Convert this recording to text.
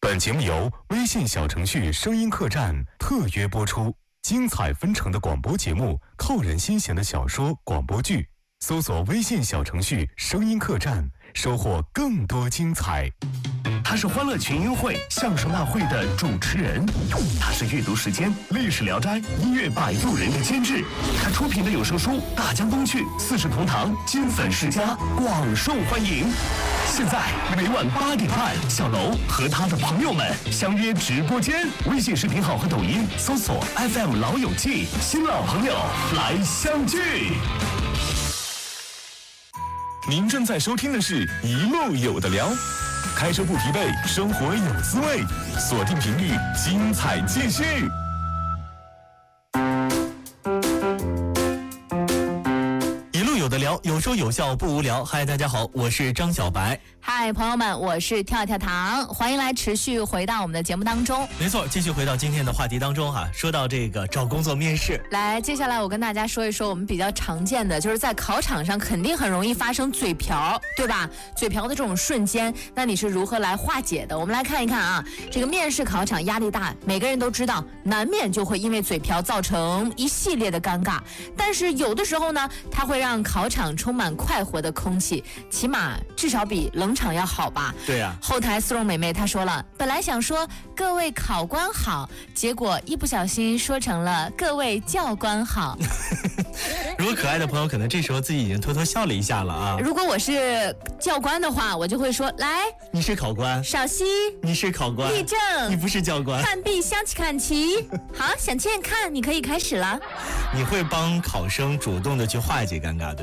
本节目由微信小程序声音客栈特约播出，精彩纷呈的广播节目，扣人心弦的小说、广播剧，搜索微信小程序声音客栈，收获更多精彩。 他是欢乐群英会、相声大会的主持人，他是阅读时间、历史聊斋、音乐摆渡人的监制，他出品的有声书《大江东去》、《四世同堂》、金粉世家广受欢迎。现在每晚8点半，小楼和他的朋友们相约直播间，微信视频号和抖音搜索 FM 老友记，新老朋友来相聚。您正在收听的是一路有的聊，开车不疲惫，生活有滋味，锁定频率，精彩继续。 一路有的聊，有说有笑不无聊。嗨，大家好，我是张小白。 嗨，朋友们，我是跳跳糖，欢迎来持续回到我们的节目当中。 没错，继续回到今天的话题当中哈。说到这个找工作面试， 来，接下来我跟大家说一说我们比较常见的，就是在考场上肯定很容易发生嘴瓢，对吧？嘴瓢的这种瞬间，那你是如何来化解的？我们来看一看啊，这个面试考场压力大，每个人都知道，难免就会因为嘴瓢造成一系列的尴尬。但是有的时候呢，它会让考场充满快活的空气，起码至少比冷场要好吧？ 对啊。 后台丝绒美妹她说了，本来想说各位考官好，结果一不小心说成了各位教官好。 如果可爱的朋友可能这时候自己已经偷偷笑了一下了啊。 如果我是教官的话，我就会说，来， 你是考官， 稍息， 你是考官， 立正， 你不是教官， 看毕向起看齐。好，想见看，你可以开始了。 你会帮考生主动的去化解尴尬的。